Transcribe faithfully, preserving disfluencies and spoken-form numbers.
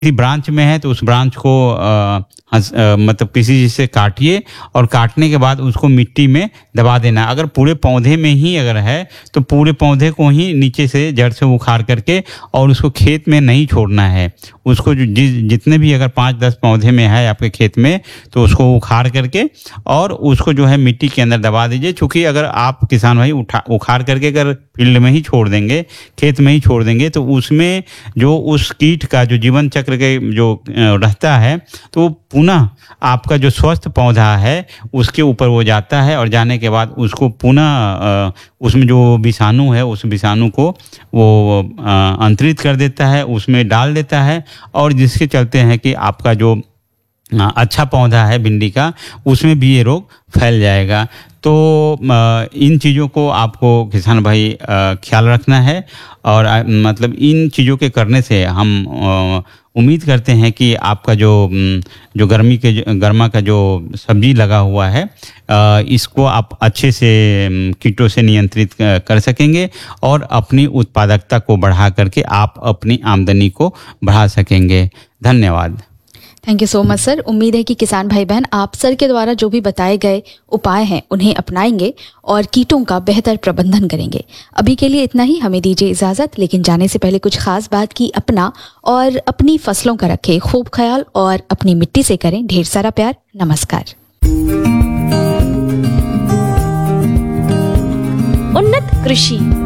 Branch में है तो उस ब्रांच को आ, हस, आ, मतलब किसी चीज से काटिए और काटने के बाद उसको मिट्टी में दबा देना। अगर पूरे पौधे में ही अगर है तो पूरे पौधे को ही नीचे से जड़ से उखाड़ करके और उसको खेत में नहीं छोड़ना है। उसको जो जि, जितने भी अगर पाँच दस पौधे में है आपके खेत में तो उसको उखाड़ करके और उसको जो है मिट्टी के अंदर दबा दीजिए। क्योंकि अगर आप किसान भाई उठा उखाड़ करके अगर फील्ड में ही छोड़ देंगे, खेत में ही छोड़ देंगे तो उसमें जो उस कीट का जो जीवन चक्र के जो रहता है तो पुनः आपका जो स्वस्थ पौधा है उसके ऊपर वो जाता है और जाने के बाद उसको पुनः उसमें जो विषाणु है उस विषाणु को वो अंतरित कर देता है, उसमें डाल देता है और जिसके चलते हैं कि आपका जो अच्छा पौधा है भिंडी का उसमें भी ये रोग फैल जाएगा। तो इन चीज़ों को आपको किसान भाई ख्याल रखना है और मतलब इन चीज़ों के करने से हम उम्मीद करते हैं कि आपका जो जो गर्मी के गर्मा का जो सब्जी लगा हुआ है इसको आप अच्छे से कीटों से नियंत्रित कर सकेंगे और अपनी उत्पादकता को बढ़ा करके आप अपनी आमदनी को बढ़ा सकेंगे। धन्यवाद। Thank you so much sir. उम्मीद है कि किसान भाई बहन आप सर के द्वारा जो भी बताए गए उपाय हैं उन्हें अपनाएंगे और कीटों का बेहतर प्रबंधन करेंगे। अभी के लिए इतना ही, हमें दीजिए इजाज़त, लेकिन जाने से पहले कुछ खास बात की अपना और अपनी फसलों का रखें खूब ख्याल और अपनी मिट्टी से करें ढेर सारा प्यार। नमस्कार। उन्नत कृषि